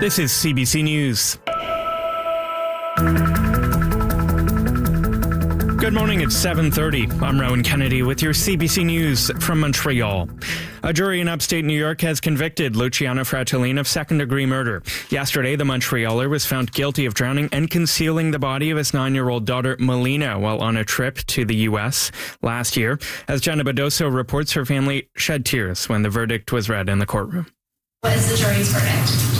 This is CBC News. Good morning, it's 7:30. I'm Rowan Kennedy with your CBC News from Montreal. A jury in upstate New York has convicted Luciano Fratellin of second-degree murder. Yesterday, the Montrealer was found guilty of drowning and concealing the body of his 9-year-old daughter, Melina, while on a trip to the U.S. last year. As Jenna Badoso reports, her family shed tears when the verdict was read in the courtroom. What is the jury's verdict?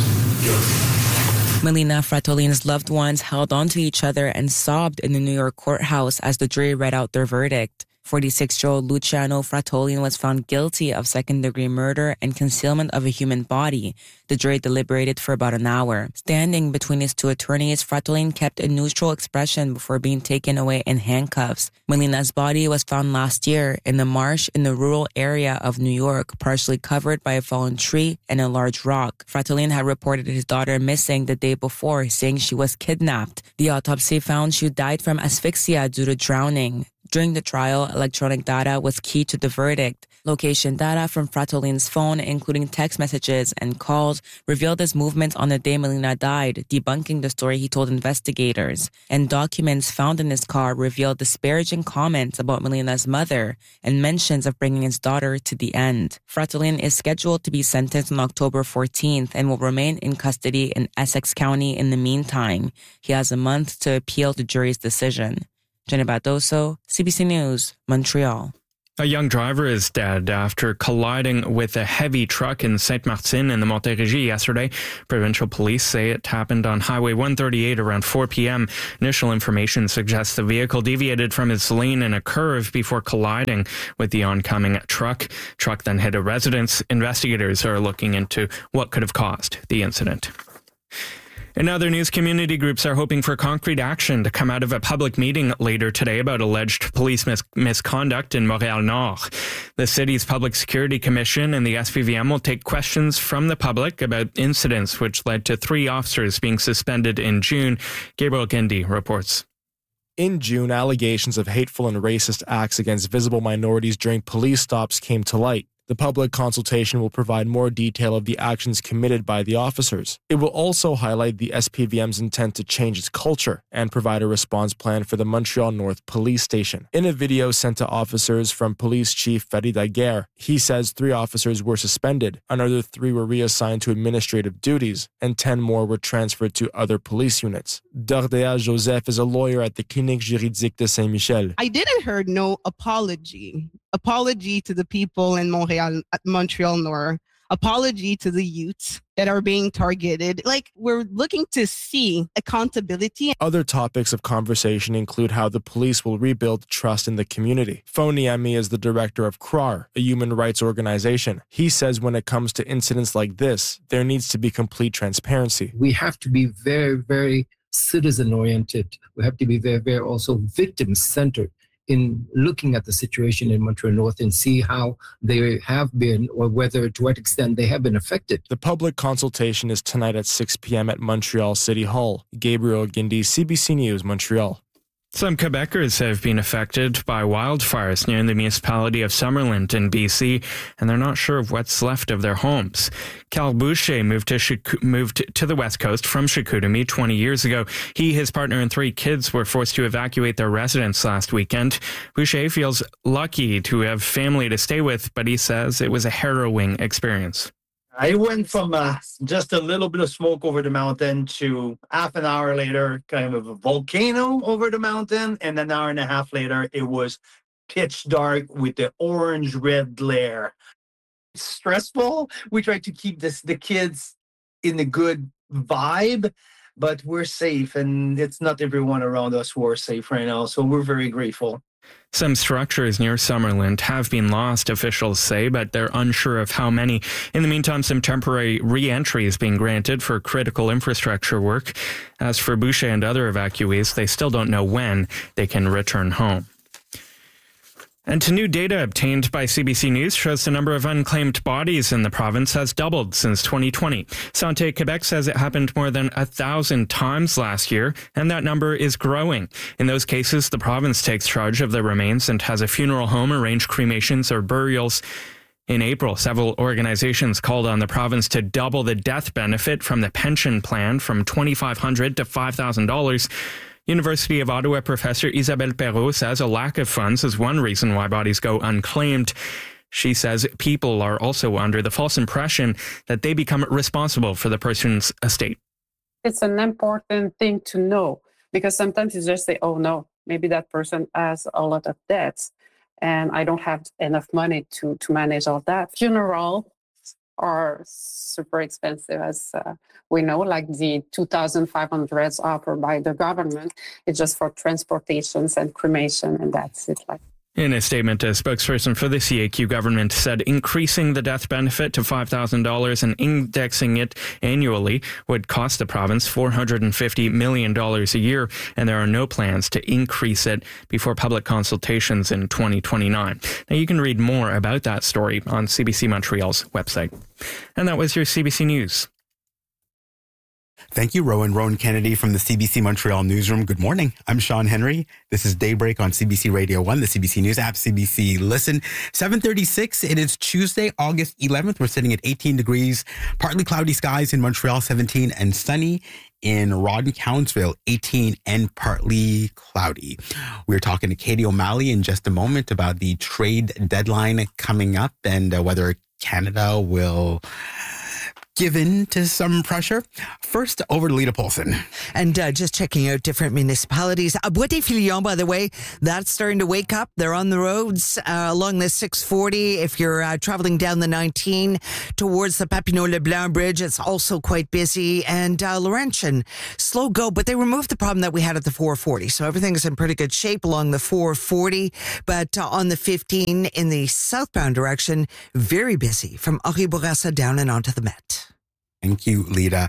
Melina Frattellin's loved ones held onto each other and sobbed in the New York courthouse as the jury read out their verdict. 46-year-old Luciano Fratellin was found guilty of second-degree murder and concealment of a human body. The jury deliberated for about an hour. Standing between his two attorneys, Fratellin kept a neutral expression before being taken away in handcuffs. Melina's body was found last year in the marsh in the rural area of New York, partially covered by a fallen tree and a large rock. Fratellin had reported his daughter missing the day before, saying she was kidnapped. The autopsy found she died from asphyxia due to drowning. During the trial, electronic data was key to the verdict. Location data from Frattellin's phone, including text messages and calls, revealed his movements on the day Melina died, debunking the story he told investigators. And documents found in his car revealed disparaging comments about Melina's mother and mentions of bringing his daughter to the end. Fratellin is scheduled to be sentenced on October 14th and will remain in custody in Essex County in the meantime. He has a month to appeal the jury's decision. Jenna Badoso, CBC News, Montreal. A young driver is dead after colliding with a heavy truck in Saint-Martin in the Montérégie yesterday. Provincial police say it happened on Highway 138 around 4 p.m. Initial information suggests the vehicle deviated from its lane in a curve before colliding with the oncoming truck. Truck then hit a residence. Investigators are looking into what could have caused the incident. In other news, community groups are hoping for concrete action to come out of a public meeting later today about alleged police misconduct in Montréal-Nord. The city's Public Security Commission and the SPVM will take questions from the public about incidents which led to 3 officers being suspended in June. Gabriel Gindy reports. In June, allegations of hateful and racist acts against visible minorities during police stops came to light. The public consultation will provide more detail of the actions committed by the officers. It will also highlight the SPVM's intent to change its culture and provide a response plan for the Montreal North Police Station. In a video sent to officers from Police Chief Farid Aguerre, he says 3 officers were suspended, another 3 were reassigned to administrative duties, and 10 more were transferred to other police units. Dordea Joseph is a lawyer at the Clinique Juridique de Saint-Michel. I didn't hear no apology to the people in Montreal Nord, apology to the youths that are being targeted. We're looking to see accountability. Other topics of conversation include how the police will rebuild trust in the community. Foniemi is the director of CRAR, a human rights organization. He says when it comes to incidents like this, there needs to be complete transparency. We have to be very, very citizen-oriented. We have to be very, very also victim-centered in looking at the situation in Montreal North and see how they have been or to what extent they have been affected. The public consultation is tonight at 6 p.m. at Montreal City Hall. Gabriel Gindy, CBC News, Montreal. Some Quebecers have been affected by wildfires near the municipality of Summerland in BC, and they're not sure of what's left of their homes. Carl Boucher moved to the West Coast from Chicoutimi 20 years ago. He, his partner, and 3 kids were forced to evacuate their residence last weekend. Boucher feels lucky to have family to stay with, but he says it was a harrowing experience. I went from just a little bit of smoke over the mountain to half an hour later, kind of a volcano over the mountain. And an hour and a half later, it was pitch dark with the orange-red glare. It's stressful. We try to keep the kids in a good vibe, but we're safe. And it's not everyone around us who are safe right now. So we're very grateful. Some structures near Summerland have been lost, officials say, but they're unsure of how many. In the meantime, some temporary re-entry is being granted for critical infrastructure work. As for Boucher and other evacuees, they still don't know when they can return home. And new data obtained by CBC News shows the number of unclaimed bodies in the province has doubled since 2020. Santé Québec says it happened more than 1,000 times last year, and that number is growing. In those cases, the province takes charge of the remains and has a funeral home arrange cremations or burials. In April, several organizations called on the province to double the death benefit from the pension plan from $2,500 to $5,000. University of Ottawa professor Isabelle Perrault says a lack of funds is one reason why bodies go unclaimed. She says people are also under the false impression that they become responsible for the person's estate. It's an important thing to know, because sometimes you just say, oh no, maybe that person has a lot of debts and I don't have enough money to manage all that. Funerals are super expensive, as we know, like the $2,500 offered by the government. It's just for transportations and cremation, and that's it. In a statement, a spokesperson for the CAQ government said increasing the death benefit to $5,000 and indexing it annually would cost the province $450 million a year, and there are no plans to increase it before public consultations in 2029. Now, you can read more about that story on CBC Montreal's website. And that was your CBC News. Thank you, Rowan. Rowan Kennedy from the CBC Montreal newsroom. Good morning. I'm Sean Henry. This is Daybreak on CBC Radio 1, the CBC News app, CBC Listen. 7:36. It is Tuesday, August 11th. We're sitting at 18 degrees, partly cloudy skies in Montreal, 17, and sunny in Rawdon-Cowansville, 18 and partly cloudy. We're talking to Katie O'Malley in just a moment about the trade deadline coming up and whether Canada will give in to some pressure. First, over to Lita Paulson. And just checking out different municipalities. Bois-des-Filions, by the way, that's starting to wake up. They're on the roads along the 640. If you're traveling down the 19 towards the Papineau-Leblanc Bridge, it's also quite busy. And Laurentian, slow go, but they removed the problem that we had at the 440. So everything's in pretty good shape along the 440. But on the 15 in the southbound direction, very busy from Henri Bourassa down and onto the Met. Thank you, Lita.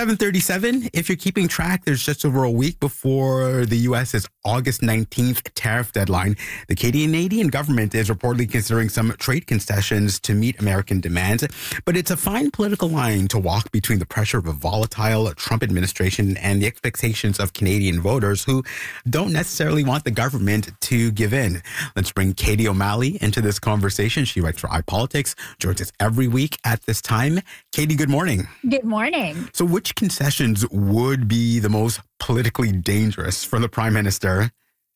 7:37. If you're keeping track, there's just over a week before the U.S.'s August 19th tariff deadline. The Canadian government is reportedly considering some trade concessions to meet American demands, but it's a fine political line to walk between the pressure of a volatile Trump administration and the expectations of Canadian voters who don't necessarily want the government to give in. Let's bring Katie O'Malley into this conversation. She writes for iPolitics, joins us every week at this time. Katie, good morning. Good morning. So which concessions would be the most politically dangerous for the Prime Minister?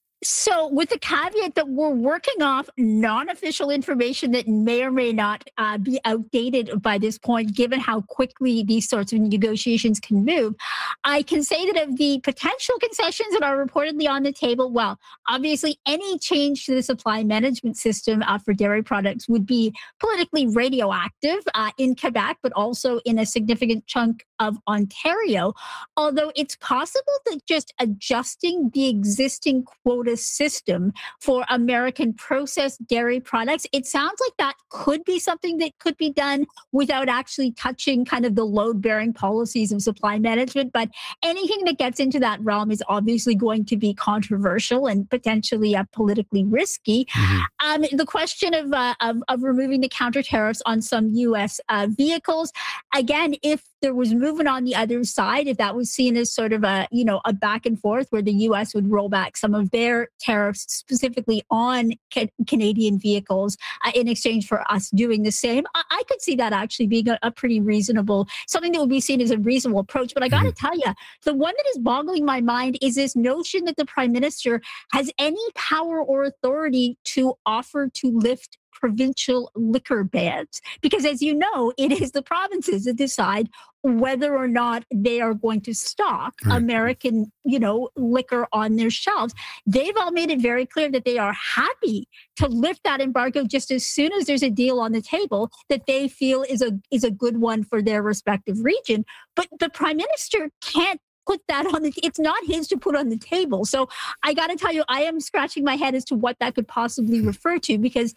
So with the caveat that we're working off non-official information that may or may not be outdated by this point, given how quickly these sorts of negotiations can move, I can say that of the potential concessions that are reportedly on the table, well, obviously any change to the supply management system for dairy products would be politically radioactive in Quebec, but also in a significant chunk of Ontario. Although it's possible that just adjusting the existing quota system for American processed dairy products, it sounds like that could be something that could be done without actually touching kind of the load-bearing policies of supply management. But anything that gets into that realm is obviously going to be controversial and potentially politically risky. Mm-hmm. The question of removing the counter tariffs on some U.S. Vehicles, again, if there was movement on the other side, if that was seen as sort of a back and forth where the U.S. would roll back some of their tariffs specifically on Canadian vehicles in exchange for us doing the same, I could see that actually being a pretty reasonable, something that would be seen as a reasonable approach. But I got to tell you, the one that is boggling my mind is this notion that the Prime Minister has any power or authority to offer to lift provincial liquor bans. Because as you know, it is the provinces that decide whether or not they are going to stock American, liquor on their shelves. They've all made it very clear that they are happy to lift that embargo just as soon as there's a deal on the table that they feel is a good one for their respective region. But the Prime Minister can't put that on it's not his to put on the table. So I got to tell you, I am scratching my head as to what that could possibly refer to, because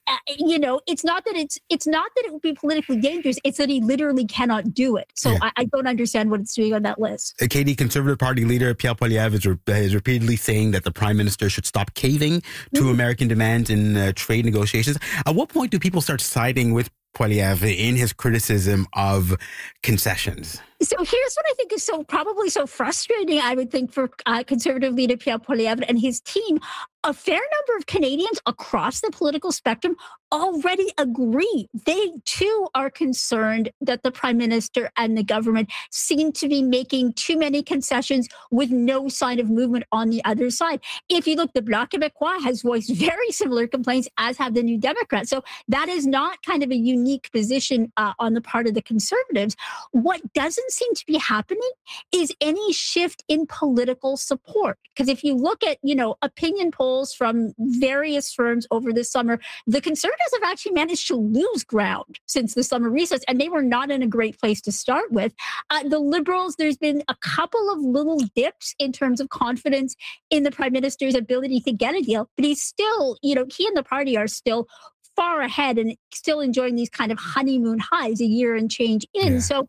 it's not that it would be politically dangerous. It's that he literally cannot do it. So I don't understand what it's doing on that list. Katie, Conservative Party leader Pierre Poilievre is repeatedly saying that the Prime Minister should stop caving to American demands in trade negotiations. At what point do people start siding with Poilievre in his criticism of concessions? So here's what I think is probably so frustrating, I would think, for Conservative leader Pierre Poilievre and his team. A fair number of Canadians across the political spectrum already agree. They too are concerned that the Prime Minister and the government seem to be making too many concessions with no sign of movement on the other side. If you look, the Bloc Québécois has voiced very similar complaints, as have the New Democrats. So that is not kind of a unique position on the part of the Conservatives. What doesn't seem to be happening is any shift in political support. Because if you look at, opinion polls from various firms over the summer, the Conservatives have actually managed to lose ground since the summer recess, and they were not in a great place to start with. The Liberals, there's been a couple of little dips in terms of confidence in the Prime Minister's ability to get a deal, but he's still, he and the party are still far ahead and still enjoying these kind of honeymoon highs a year and change in. Yeah. So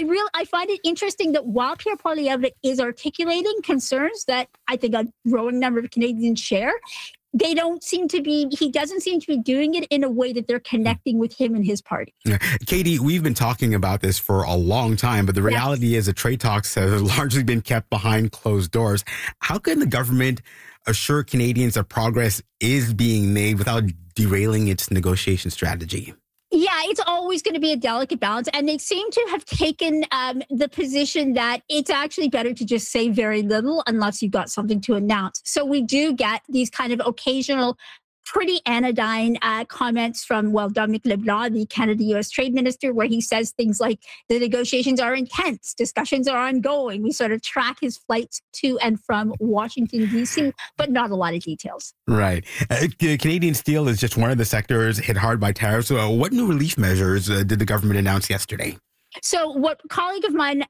I find it interesting that while Pierre Poilievre is articulating concerns that I think a growing number of Canadians share, he doesn't seem to be doing it in a way that they're connecting with him and his party. Yeah. Katie, we've been talking about this for a long time, but the reality is that trade talks have largely been kept behind closed doors. How can the government assure Canadians that progress is being made without derailing its negotiation strategy? Yeah, it's always going to be a delicate balance. And they seem to have taken the position that it's actually better to just say very little unless you've got something to announce. So we do get these kind of occasional pretty anodyne comments from, Dominic LeBlanc, the Canada-U.S. trade minister, where he says things like the negotiations are intense, discussions are ongoing. We sort of track his flights to and from Washington, D.C., but not a lot of details. Right. Canadian steel is just one of the sectors hit hard by tariffs. What new relief measures did the government announce yesterday? So what colleague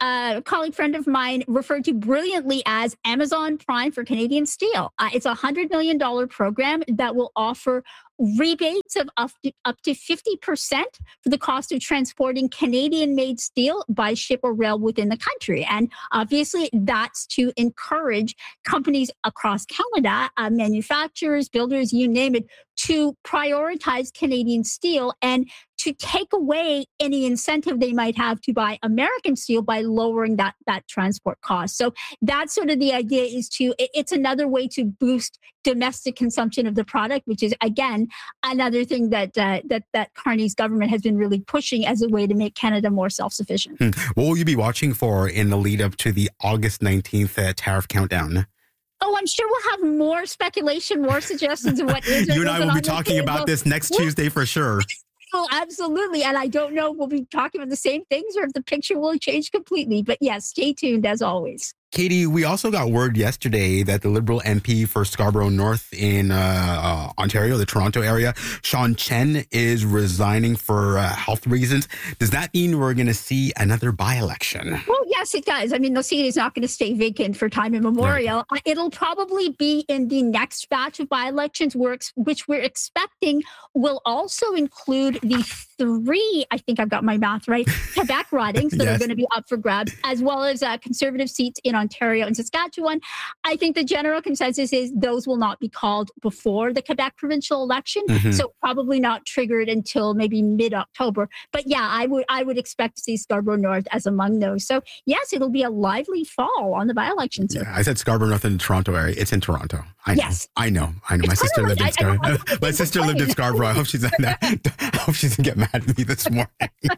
friend of mine referred to brilliantly as Amazon Prime for Canadian steel. It's a $100 million program that will offer rebates of up to 50% for the cost of transporting Canadian-made steel by ship or rail within the country. And obviously, that's to encourage companies across Canada, manufacturers, builders, you name it, to prioritize Canadian steel and to take away any incentive they might have to buy American steel by lowering that transport cost. So that's sort of the idea, it's another way to boost domestic consumption of the product, which is, again, another thing that Carney's government has been really pushing as a way to make Canada more self-sufficient. What will you be watching for in the lead up to the August 19th tariff countdown? Oh, I'm sure we'll have more speculation, more suggestions of what is. You and I will be talking about this next Tuesday for sure. Oh, absolutely. And I don't know if we'll be talking about the same things or if the picture will change completely. But yes, stay tuned as always. Katie, we also got word yesterday that the Liberal MP for Scarborough North in Ontario, the Toronto area, Sean Chen, is resigning for health reasons. Does that mean we're going to see another by-election? Well, yes, it does. I mean, the seat is not going to stay vacant for time immemorial. Right. It'll probably be in the next batch of by-elections, which we're expecting will also include the 3, I think I've got my math right, Quebec ridings that are going to be up for grabs, as well as Conservative seats in Ontario and Saskatchewan. I think the general consensus is those will not be called before the Quebec provincial election, so probably not triggered until maybe mid-October. But yeah, I would expect to see Scarborough North as among those. So yes, it'll be a lively fall on the by-election. Yeah, I said Scarborough North in the Toronto area. It's in Toronto. I know. My sister lived in Scarborough. My sister lived in Scarborough. I hope she doesn't get mad at me this morning.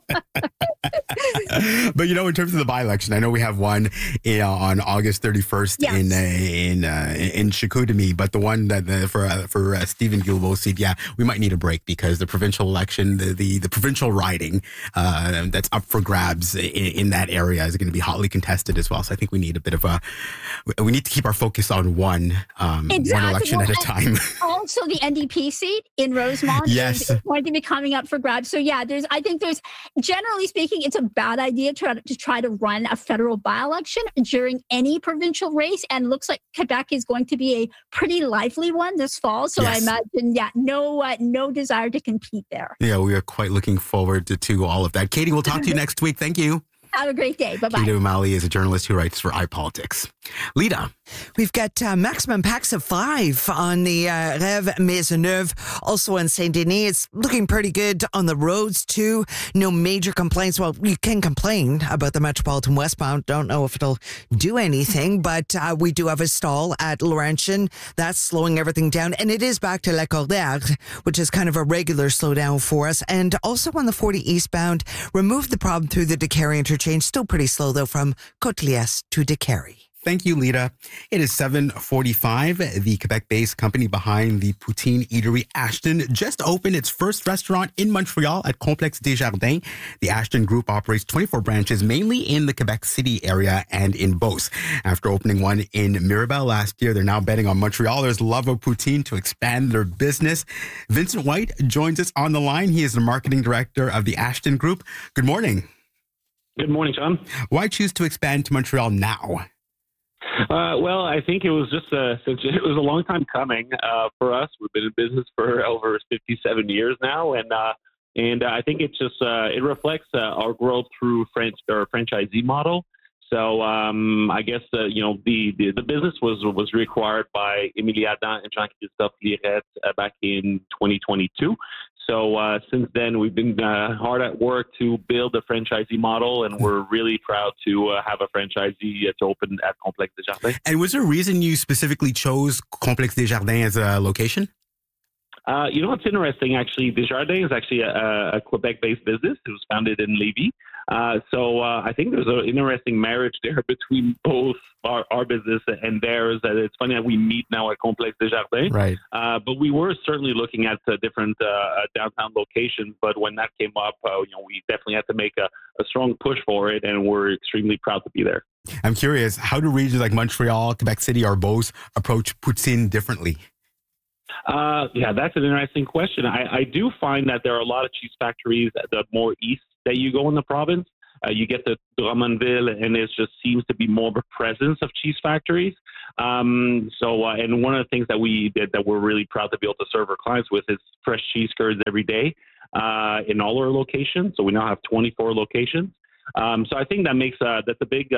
But in terms of the by-election, I know we have one on August 31st in Chicoutimi, but the one that for Stephen Guilbeault's seat, we might need a break because the provincial election, the provincial riding that's up for grabs in that area is going to be hotly contested as well. So I think we need a bit of we need to keep our focus on one election at a time. Also, the NDP seat in Rosemont is going to be coming up for grabs. So yeah, I think there's generally speaking, it's a bad idea to try to run a federal by-election during any provincial race, and looks like Quebec is going to be a pretty lively one this fall. So I imagine, no desire to compete there. Yeah, we are quite looking forward to all of that. Katie, we'll talk to you next week. Thank you. Have a great day. Bye-bye. Katie O'Malley is a journalist who writes for iPolitics. Lita. We've got maximum packs of 5 on the Rêve Maisonneuve, also on Saint-Denis. It's looking pretty good on the roads too. No major complaints. Well, you can complain about the Metropolitan westbound. Don't know if it'll do anything, but we do have a stall at Laurentian. That's slowing everything down. And it is back to La Cordaire, which is kind of a regular slowdown for us. And also on the 40 eastbound, removed the problem through the Décarie interchange. Still pretty slow though from Côte-Liesse to Décarie. Thank you, Lita. It is 7:45. The Quebec-based company behind the poutine eatery Ashton just opened its first restaurant in Montreal at Complexe Desjardins. The Ashton Group operates 24 branches, mainly in the Quebec City area and in Beauce. After opening one in Mirabel last year, they're now betting on Montrealers' love of poutine to expand their business. Vincent White joins us on the line. He is the marketing director of the Ashton Group. Good morning. Good morning, John. Why choose to expand to Montreal now? Well, I think it was just it was a long time coming for us. We've been in business for over 57 years now, and I think it just it reflects our growth through our franchisee model. So I guess the business was required by Émilie Adam and Jean-Christophe Lirette back in 2022. So since then, we've been hard at work to build a franchisee model, and we're really proud to have a franchisee to open at Complexe Desjardins. And was there a reason you specifically chose Complexe Desjardins as a location? What's interesting, actually, Desjardins is actually a Quebec-based business. It was founded in Lévis. So I think there's an interesting marriage there between both our business and theirs. It's funny that we meet now at Complexe Desjardins. Right. But we were certainly looking at different downtown locations. But when that came up, we definitely had to make a strong push for it, and we're extremely proud to be there. I'm curious, how do regions like Montreal, Quebec City, or Beauce approach poutine differently? Yeah, that's an interesting question. I do find that there are a lot of cheese factories the more east that you go in the province. You get to Drummondville, and it just seems to be more of a presence of cheese factories. And one of the things that we did that we're really proud to be able to serve our clients with is fresh cheese curds every day in all our locations. So we now have 24 locations. So I think that makes that's a big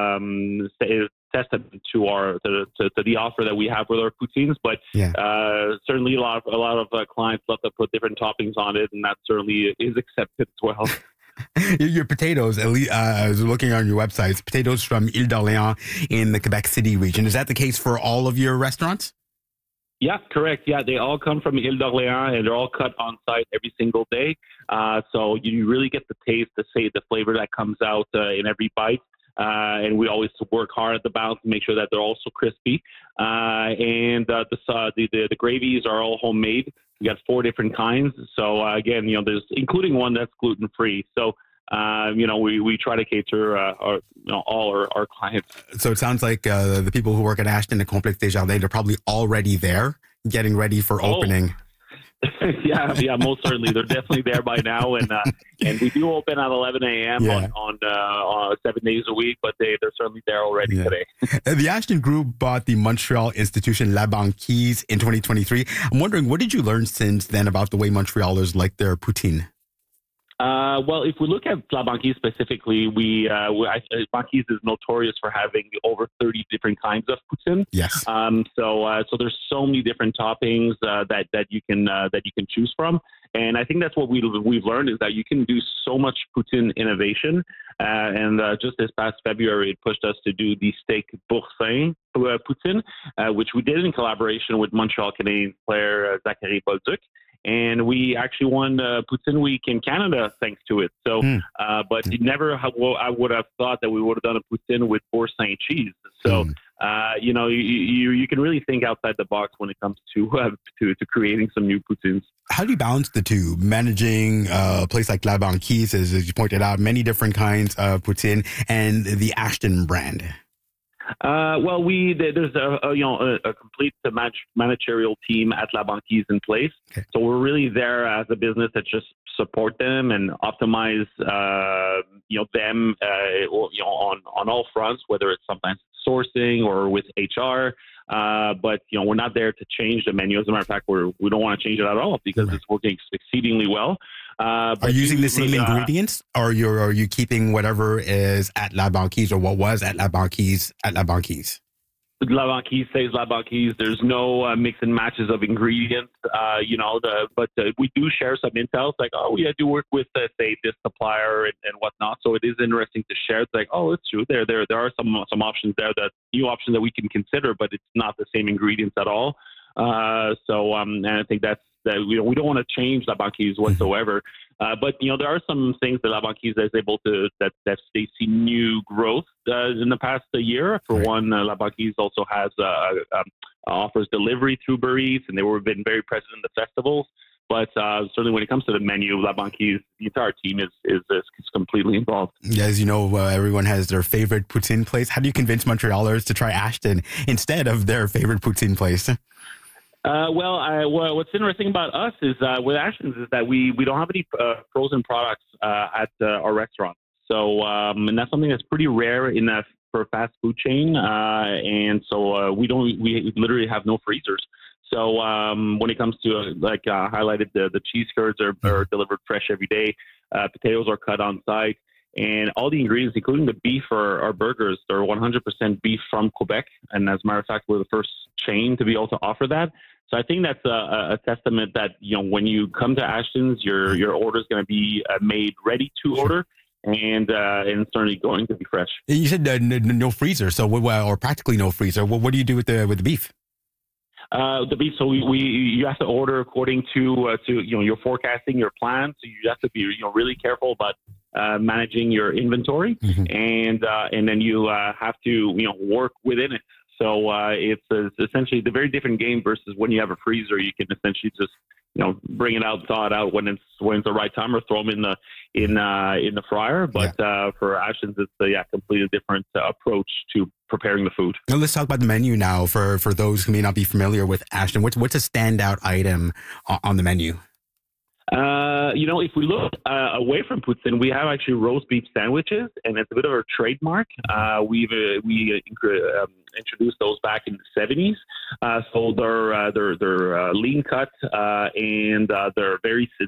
testament to the offer that we have with our poutines. But certainly a lot of clients love to put different toppings on it, and that certainly is accepted as well. Your potatoes, I was looking on your websites, potatoes from Ile d'Orléans in the Quebec City region. Is that the case for all of your restaurants? Yeah, correct. Yeah, they all come from Ile d'Orléans, and they're all cut on site every single day. So you really get the taste, the flavor that comes out in every bite. And we always work hard at the balance to make sure that they're also crispy. And the gravies are all homemade. We got 4 different kinds. So again, there's including one that's gluten free. So we try to cater all our clients. So it sounds like the people who work at Ashton and Complexe Desjardins, they're probably already there, getting ready for opening. Yeah, most certainly. They're definitely there by now, and we do open at 11 a.m. on 7 days a week, but they're certainly there already today. The Ashton Group bought the Montreal institution La Banquise in 2023. I'm wondering, what did you learn since then about the way Montrealers like their poutine? Well, if we look at La Banquise specifically, Banquise is notorious for having over 30 different kinds of poutine. Yes. So there's so many different toppings that you can choose from, and I think that's what we've learned is that you can do so much poutine innovation. And just this past February, it pushed us to do the steak boursin poutine, which we did in collaboration with Montreal Canadiens player Zachary Bolduc. And we actually won Poutine Week in Canada thanks to it. So, but I would have thought that we would have done a poutine with boursin cheese. So, you can really think outside the box when it comes to creating some new poutines. How do you balance the two? Managing a place like La Banquise, as you pointed out, many different kinds of poutine, and the Ashton brand. Well, there's a complete managerial team at La Banquise in place. Okay. So we're really there as a business that just support them and optimize, them, on all fronts, whether it's sometimes sourcing or with HR. But we're not there to change the menu. As a matter of fact, we don't want to change it at all because it's working exceedingly well. Are you using the same ingredients, or are you keeping whatever is at La Banquise or what was at La Banquise at La Banquise? La Banquise stays La Banquise. There's no mix and matches of ingredients, but we do share some intel. It's like, oh, yeah, I do work with, say, this supplier and whatnot. So it is interesting to share. It's like, oh, it's true. There are some options there, that new options that we can consider, but it's not the same ingredients at all. And I think that we don't want to change La Banquise whatsoever. But there are some things that La Banquise is able to that they see new growth in the past year. For one, La Banquise also has offers delivery through Uber Eats, and they were been very present in the festivals. But certainly, when it comes to the menu, La Banquise, the entire team is completely involved. Yeah, as you know, everyone has their favorite poutine place. How do you convince Montrealers to try Ashton instead of their favorite poutine place? What's interesting about us is with Ashton's is that we don't have any frozen products at our restaurant. So and that's something that's pretty rare for a fast food chain. And so we literally have no freezers. So when it comes to highlighted, the cheese curds are delivered fresh every day. Potatoes are cut on site. And all the ingredients, including the beef for our burgers, they're 100% beef from Quebec. And as a matter of fact, we're the first chain to be able to offer that. So I think that's a testament that, when you come to Ashton's, your order is going to be made ready to order, and certainly going to be fresh. You said no freezer, or practically no freezer. What do you do with the beef? The beef, so you have to order according to your forecasting, your plan. So you have to be really careful about managing your inventory, and then you have to work within it. So it's essentially the very different game versus when you have a freezer. You can essentially just bring it out, thaw it out when it's the right time, or throw them in the fryer. But for Ashton's, it's a completely different approach to preparing the food. Now let's talk about the menu now. For those who may not be familiar with Ashton, what's a standout item on the menu? If we look away from poutine, we have actually roast beef sandwiches, and it's a bit of a trademark. We introduced those back in the 70s. So they're lean cut, and they're very